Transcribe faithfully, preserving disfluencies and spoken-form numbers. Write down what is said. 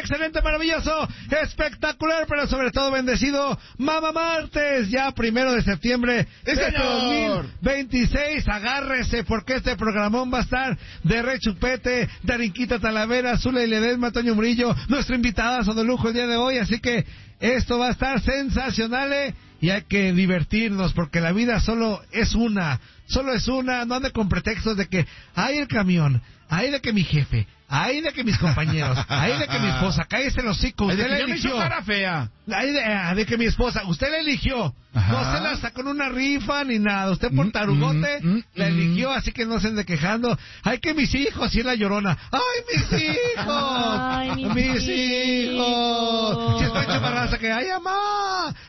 excelente, maravilloso, espectacular, pero sobre todo bendecido Mama Martes, ya primero de septiembre de este dos mil veintiséis. Agárrese porque este programón va a estar de rechupete, Darinquita Talavera, Zula y Ledesma, Toño Murillo, nuestra invitada de lujo el día de hoy, así que esto va a estar sensacional, ¿eh? Y hay que divertirnos porque la vida solo es una, solo es una, no ande con pretextos de que hay el camión, hay de que mi jefe, hay de que mis compañeros, hay de que mi esposa, cállese el hocico, usted la eligió. Cara fea. Hay de, ah, de que mi esposa, usted la eligió. Ajá. No se la sacó en una rifa ni nada. Usted por tarugote mm, mm, la eligió, así que no se ande quejando. Ay, que mis hijos, y la llorona. ¡Ay, mis hijos! Ay, mis, mis hijos. hijos. Si es Pancho Barraza que, ¡ay, mamá!